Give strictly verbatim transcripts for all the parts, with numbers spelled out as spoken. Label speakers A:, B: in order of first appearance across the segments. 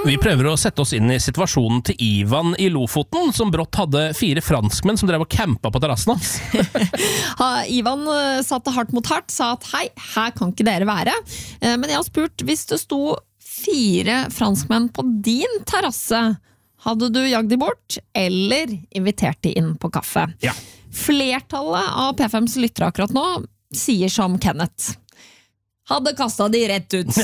A: Vi prøver å sette oss inn i situasjonen til Ivan i Lofoten, som brått hadde fire franskmenn som drev og campa på terrassen hans.
B: Ivan satte hardt mot hardt, sa at hei, her kan ikke dere være. Men jeg har spurt, hvis det sto fire franskmenn på din terrasse, hadde du jagd de bort, eller invitert de inn på kaffe?
A: Ja.
B: Flertallet av P fems lyttere akkurat nå sier som Kenneth. Hadde kastet de rett ut.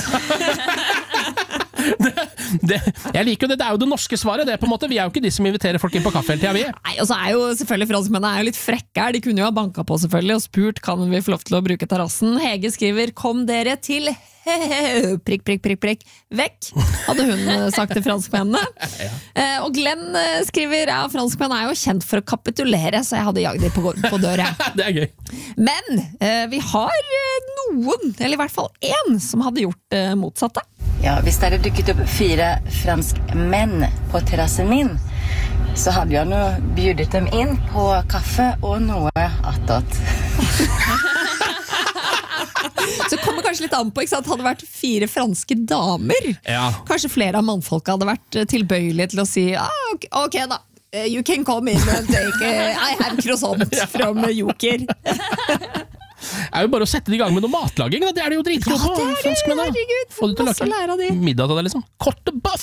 A: det, det, jeg liker jo det, det er jo det norske svaret det på en måte, vi er jo ikke de som inviterer folk inn på kaffe hele tiden, vi er.
B: Nei, og så er jo selvfølgelig franskmennene er jo litt frekke her, de kunne jo ha banket på selvfølgelig og spurt, kan vi få lov til å bruke terrassen? Hege skriver, kom dere til prikk, prikk, prikk, prikk, vekk, hadde hun sagt til franskmennene. Ja. Eh, og Glenn skriver, ja, franskmenn er jo kjent for å kapitulere, så jeg hadde jagd dem på, på døra.
A: Det er gøy.
B: Men eh, vi har noen, eller i hvert fall en, som hadde gjort eh, motsatte.
C: Ja, hvis det hadde dukket opp fire fransk menn på terrassen min, så hadde jeg nå bjudet dem inn på kaffe og noe attåt.
B: Så kommer kanskje litt an på, ikke sant? Hadde vært fire franske damer.
A: Ja.
B: Kanskje flere av mannfolka hadde vært tilbøyelige til å si, ah, ok, ok da, you can come in and take, I have croissant from Joker.
A: Det er jo bare å sette det i gang med noe matlaging, da. Det er det jo dritgod på.
B: Ja, det er det, herregud.
A: Få det til å lage middag til det, liksom. Kort og baff.